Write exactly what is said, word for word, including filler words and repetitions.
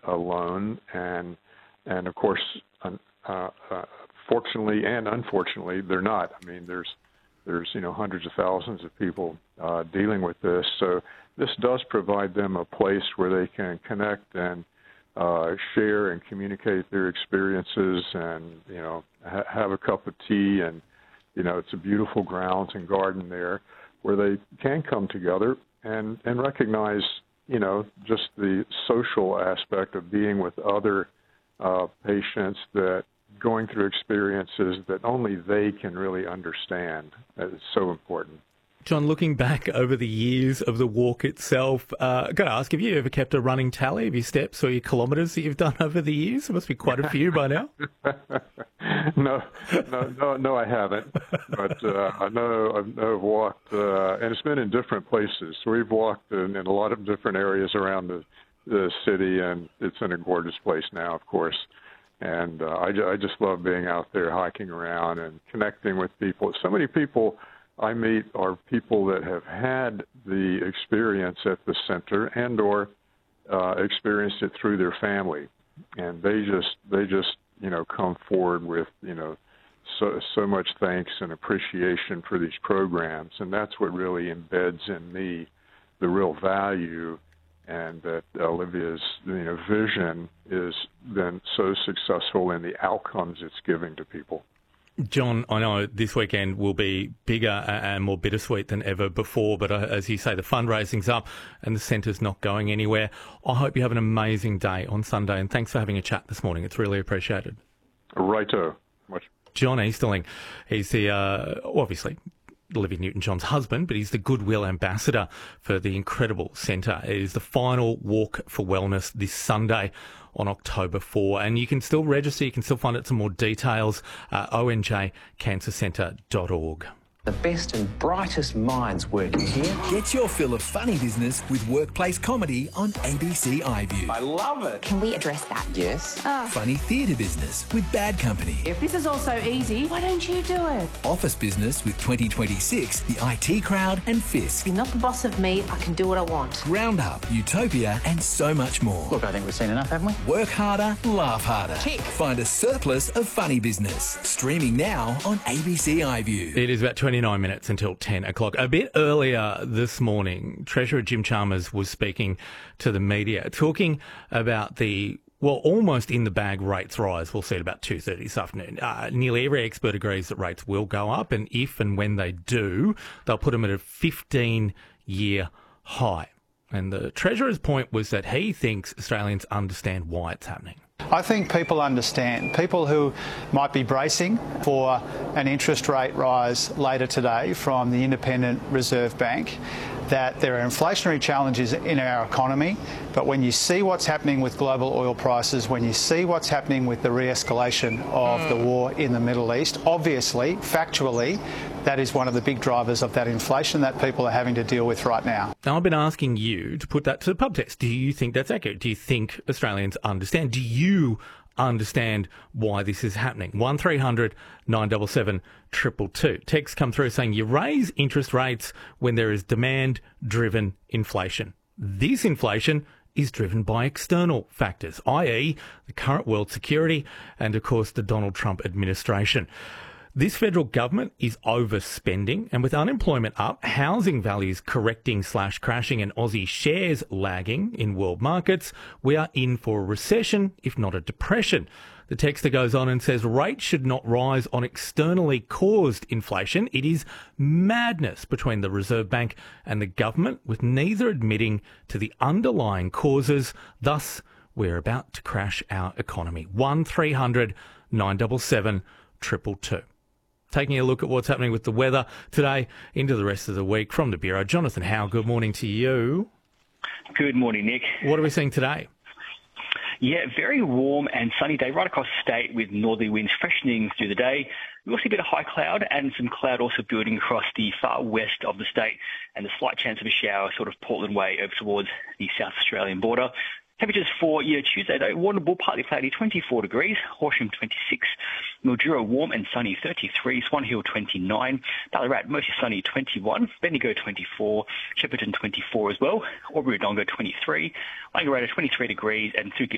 alone, and and of course, uh, uh, fortunately and unfortunately, they're not. I mean, there's there's you know hundreds of thousands of people uh, dealing with this, so this does provide them a place where they can connect and uh, share and communicate their experiences, and you know ha- have a cup of tea, and you know it's a beautiful grounds and garden there where they can come together and and recognize you know just the social aspect of being with other uh, patients that going through experiences that only they can really understand. That is so important. John, looking back over the years of the walk itself, uh, I've got to ask, have you ever kept a running tally of your steps or your kilometres that you've done over the years? There must be quite a few by now. no, no, no, no, I haven't. But uh, I know I've, I've walked, uh, and it's been in different places. So we've walked in, in a lot of different areas around the, the city, and it's in a gorgeous place now, of course. And uh, I, I just love being out there hiking around and connecting with people. So many people I meet are people that have had the experience at the center and or uh, experienced it through their family, and they just they just you know come forward with you know so so much thanks and appreciation for these programs, and that's what really embeds in me the real value, and that Olivia's you know vision is then so successful in the outcomes it's giving to people. John, I know this weekend will be bigger and more bittersweet than ever before, but as you say, the fundraising's up and the centre's not going anywhere. I hope you have an amazing day on Sunday, and thanks for having a chat this morning. It's really appreciated. Righto. Much. John Easterling, he's the, uh, obviously, Olivia Newton-John's husband, but he's the Goodwill Ambassador for the incredible centre. It is the final Walk for Wellness this Sunday on October fourth, and you can still register, you can still find out some more details, uh, o n j cancer centre dot org. The best and brightest minds working here. Get your fill of funny business with workplace comedy on A B C iView. I love it. Can we address that? Yes. Oh. Funny theatre business with Bad Company. If this is all so easy, why don't you do it? Office business with twenty twenty-six, the I T Crowd and Fisk. You're not the boss of me. I can do what I want. Roundup, Utopia and so much more. Look, I think we've seen enough, haven't we? Work harder, laugh harder. Tick. Find a surplus of funny business. Streaming now on A B C iView. It is about twenty-nine minutes until ten o'clock. A bit earlier this morning, Treasurer Jim Chalmers was speaking to the media, talking about the, well, almost in-the-bag rates rise. We'll see at about two thirty this afternoon. Uh, nearly every expert agrees that rates will go up, and if and when they do, they'll put them at a fifteen-year high. And the Treasurer's point was that he thinks Australians understand why it's happening. I think people understand. People who might be bracing for an interest rate rise later today from the Independent Reserve Bank, that there are inflationary challenges in our economy, but when you see what's happening with global oil prices, when you see what's happening with the re-escalation of mm. the war in the Middle East, obviously, factually, that is one of the big drivers of that inflation that people are having to deal with right now. Now, I've been asking you to put that to the pub test. Do you think that's accurate? Do you think Australians understand? Do you understand why this is happening? one three hundred nine seven seven two two two. Text come through saying you raise interest rates when there is demand-driven inflation. This inflation is driven by external factors, that is the current world security and, of course, the Donald Trump administration. This federal government is overspending, and with unemployment up, housing values correcting slash crashing, and Aussie shares lagging in world markets, we are in for a recession, if not a depression. The texter goes on and says rates should not rise on externally caused inflation. It is madness between the Reserve Bank and the government, with neither admitting to the underlying causes. Thus, we're about to crash our economy. one three hundred nine seven seven two two two. Taking a look at what's happening with the weather today into the rest of the week from the Bureau. Jonathan Howe, good morning to you. Good morning, Nick. What are we seeing today? Yeah, very warm and sunny day right across the state with northerly winds freshening through the day. We also see a bit of high cloud and some cloud also building across the far west of the state, and a slight chance of a shower sort of Portland way over towards the South Australian border. Temperatures for yeah, Tuesday, though, Warrnambool partly cloudy, twenty-four degrees, Horsham, twenty-six, Mildura, warm and sunny, thirty-three, Swan Hill, twenty-nine, Ballarat, mostly sunny, twenty-one, Bendigo, twenty-four, Shepparton, twenty-four as well, Albury-Wodonga, twenty-three, Wangaratta, twenty-three degrees, and Thukia,